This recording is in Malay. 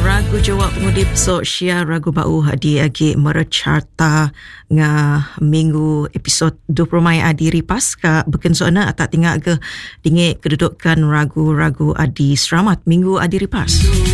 Ragu jawab pengudip Syia ragu bau di agi merecarta nga minggu episod 20 Mai adi ripas ka beken soana atak tinggal ke dingik kedudukan ragu-ragu adi seramat minggu adi ripas.